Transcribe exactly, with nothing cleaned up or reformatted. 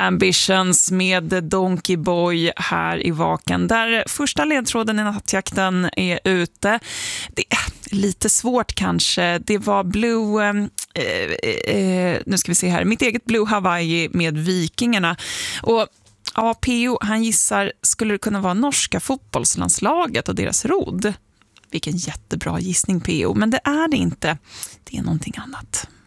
Ambitions med Donkey Boy här i Vaken, där första ledtråden i nattjakten är ute. Det är lite svårt kanske. Det var Blue eh, eh, nu ska vi se här, mitt eget Blue Hawaii med Vikingarna. Och ja, P O, han gissar, skulle det kunna vara norska fotbollslandslaget och deras rodd? Vilken jättebra gissning, P O, men det är det inte. Det är någonting annat.